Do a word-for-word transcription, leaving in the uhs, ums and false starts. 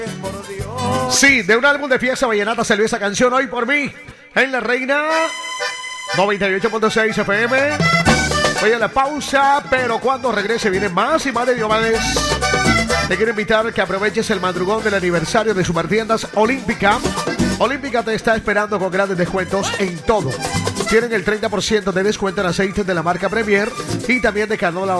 Sí, de un álbum de fiesta vallenata salió esa canción, Hoy por mí, en La Reina noventa y ocho punto seis F M. Voy a la pausa, pero cuando regrese vienen más y más de Diomedes. Te quiero invitar a que aproveches el madrugón del aniversario de Supertiendas Olímpica. Olímpica te está esperando con grandes descuentos en todo. Tienen el treinta por ciento de descuento en aceites de la marca Premier y también de canola